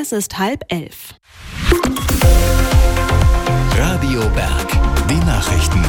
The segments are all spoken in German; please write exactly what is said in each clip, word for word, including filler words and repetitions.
Es ist halb elf. Radio Berg, die Nachrichten.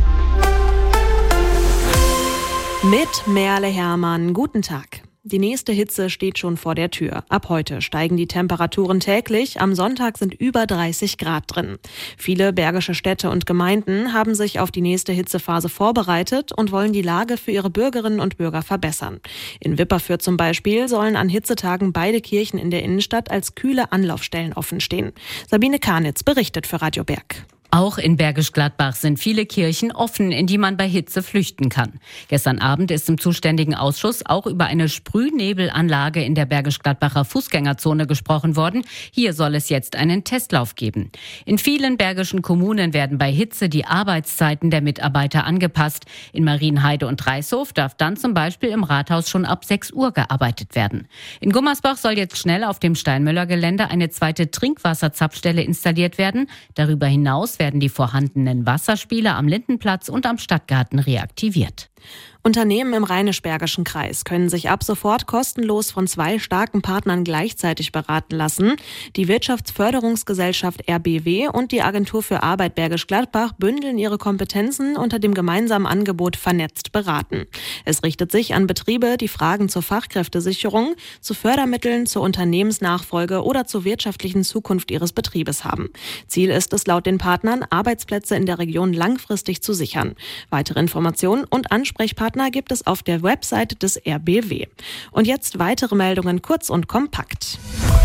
Mit Merle Hermann, guten Tag. Die nächste Hitze steht schon vor der Tür. Ab heute steigen die Temperaturen täglich. Am Sonntag sind über dreißig Grad drin. Viele bergische Städte und Gemeinden haben sich auf die nächste Hitzephase vorbereitet und wollen die Lage für ihre Bürgerinnen und Bürger verbessern. In Wipperfürth zum Beispiel sollen an Hitzetagen beide Kirchen in der Innenstadt als kühle Anlaufstellen offenstehen. Sabine Karnitz berichtet für Radio Berg. Auch in Bergisch Gladbach sind viele Kirchen offen, in die man bei Hitze flüchten kann. Gestern Abend ist im zuständigen Ausschuss auch über eine Sprühnebelanlage in der Bergisch Gladbacher Fußgängerzone gesprochen worden. Hier soll es jetzt einen Testlauf geben. In vielen bergischen Kommunen werden bei Hitze die Arbeitszeiten der Mitarbeiter angepasst. In Marienheide und Dreishof darf dann zum Beispiel im Rathaus schon ab sechs Uhr gearbeitet werden. In Gummersbach soll jetzt schnell auf dem Steinmüller-Gelände eine zweite Trinkwasserzapfstelle installiert werden. Darüber hinaus werden die vorhandenen Wasserspiele am Lindenplatz und am Stadtgarten reaktiviert. Unternehmen im Rheinisch-Bergischen Kreis können sich ab sofort kostenlos von zwei starken Partnern gleichzeitig beraten lassen. Die Wirtschaftsförderungsgesellschaft R B W und die Agentur für Arbeit Bergisch Gladbach bündeln ihre Kompetenzen unter dem gemeinsamen Angebot Vernetzt beraten. Es richtet sich an Betriebe, die Fragen zur Fachkräftesicherung, zu Fördermitteln, zur Unternehmensnachfolge oder zur wirtschaftlichen Zukunft ihres Betriebes haben. Ziel ist es laut den Partnern, Arbeitsplätze in der Region langfristig zu sichern. Weitere Informationen und Ansprechpartner gibt es auf der Website des R B W. Und jetzt weitere Meldungen kurz und kompakt.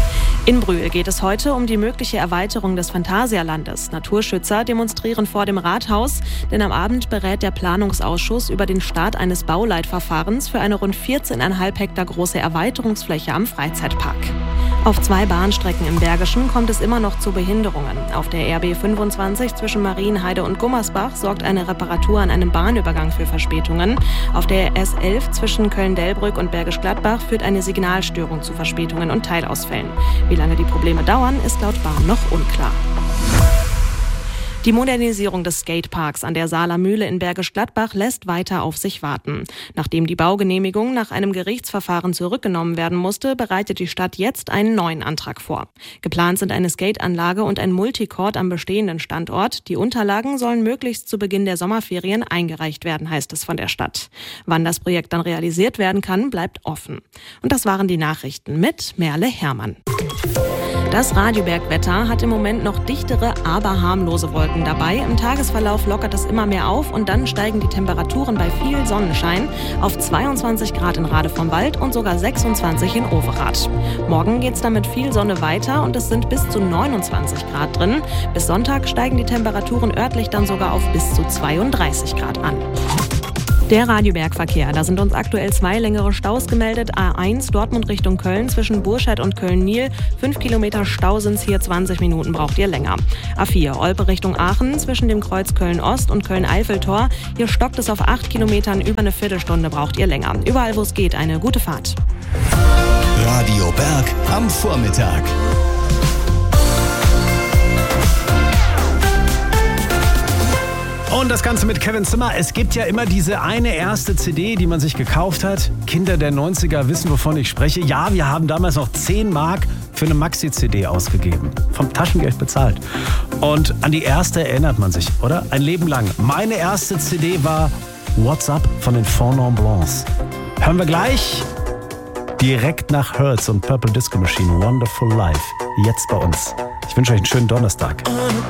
In Brühl geht es heute um die mögliche Erweiterung des Phantasialandes. Naturschützer demonstrieren vor dem Rathaus, denn am Abend berät der Planungsausschuss über den Start eines Bauleitverfahrens für eine rund vierzehn Komma fünf Hektar große Erweiterungsfläche am Freizeitpark. Auf zwei Bahnstrecken im Bergischen kommt es immer noch zu Behinderungen. Auf der R B fünfundzwanzig zwischen Marienheide und Gummersbach sorgt eine Reparatur an einem Bahnübergang für Verspätungen. Auf der S elf zwischen Köln-Delbrück und Bergisch Gladbach führt eine Signalstörung zu Verspätungen und Teilausfällen. Wie lange die Probleme dauern, ist laut Bahn noch unklar. Die Modernisierung des Skateparks an der Saaler Mühle in Bergisch Gladbach lässt weiter auf sich warten. Nachdem die Baugenehmigung nach einem Gerichtsverfahren zurückgenommen werden musste, bereitet die Stadt jetzt einen neuen Antrag vor. Geplant sind eine Skateanlage und ein Multicourt am bestehenden Standort. Die Unterlagen sollen möglichst zu Beginn der Sommerferien eingereicht werden, heißt es von der Stadt. Wann das Projekt dann realisiert werden kann, bleibt offen. Und das waren die Nachrichten mit Merle Hermann. Das Radioberg-Wetter hat im Moment noch dichtere, aber harmlose Wolken dabei. Im Tagesverlauf lockert es immer mehr auf und dann steigen die Temperaturen bei viel Sonnenschein auf zweiundzwanzig Grad in Rade vom Wald und sogar sechsundzwanzig in Overath. Morgen geht es dann mit viel Sonne weiter und es sind bis zu neunundzwanzig Grad drin. Bis Sonntag steigen die Temperaturen örtlich dann sogar auf bis zu zweiunddreißig Grad an. Der Radioberg-Verkehr. Da sind uns aktuell zwei längere Staus gemeldet. A eins Dortmund Richtung Köln zwischen Burscheid und Köln-Niel. Fünf Kilometer Stau sind's hier, zwanzig Minuten braucht ihr länger. A vier Olpe Richtung Aachen zwischen dem Kreuz Köln-Ost und Köln-Eiffeltor. Hier stockt es auf acht Kilometern, über eine Viertelstunde braucht ihr länger. Überall, wo es geht, eine gute Fahrt. Radio Berg am Vormittag. Und das Ganze mit Kevin Zimmer. Es gibt ja immer diese eine erste C D, die man sich gekauft hat. Kinder der neunziger wissen, wovon ich spreche. Ja, wir haben damals noch zehn Mark für eine Maxi-C D ausgegeben. Vom Taschengeld bezahlt. Und an die erste erinnert man sich, oder? Ein Leben lang. Meine erste C D war What's Up von den Four Non Blondes. Hören wir gleich direkt nach Hurts und Purple Disco Machine. Wonderful Life. Jetzt bei uns. Ich wünsche euch einen schönen Donnerstag.